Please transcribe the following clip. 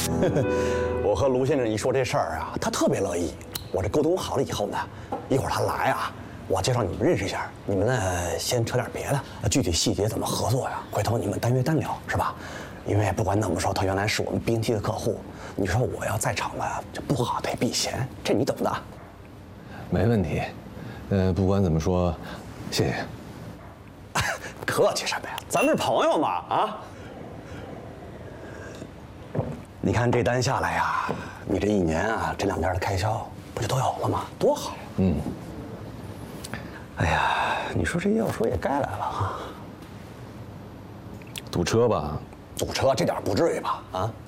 我和卢先生一说这事儿啊，他特别乐意。我这沟通好了以后呢，一会儿他来啊，我介绍你们认识一下。你们呢先扯点别的，具体细节怎么合作呀？回头你们单约单聊，是吧？因为不管怎么说，他原来是我们冰梯的客户。你说我要在场了，这不好得避嫌，这你懂的。 没问题。不管怎么说，谢谢。 客气什么呀？咱们是朋友嘛啊！你看这单下来呀，你这一年啊，这两边的开销不就都有了吗？多好！ 嗯。 哎呀，你说这要说也该来了啊。 堵车吧？ 堵车这点不至于吧？啊！